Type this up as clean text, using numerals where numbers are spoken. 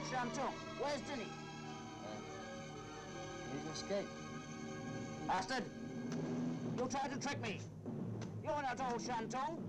Shantung. Where's Dinny? He's escaped. Bastard! You tried to trick me. You're not old Shantung.